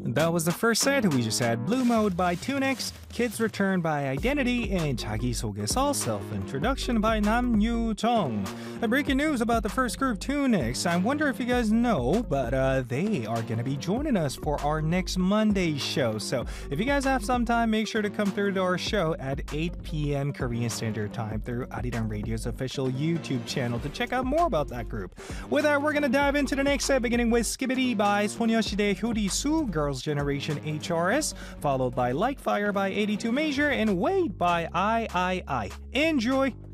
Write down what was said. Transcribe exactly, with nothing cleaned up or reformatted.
That was the first set. We just had Blue Mode by Tunix, Kids Return by Identity, and 자기소개서 Self-Introduction by Nam Yu Jung. A breaking news about the first group, Tunix. I wonder if you guys know, but uh, they are going to be joining us for our next Monday show. So if you guys have some time, make sure to come through to our show at eight p.m. Korean Standard Time through Arirang Radio's official YouTube channel to check out more about that group. With that, we're going to dive into the next set, beginning with Skibidi by 소녀시대 효리수, Girls' Generation H R S, followed by Like Fire by eighty-two Measure, and Wait by I I I. Enjoy!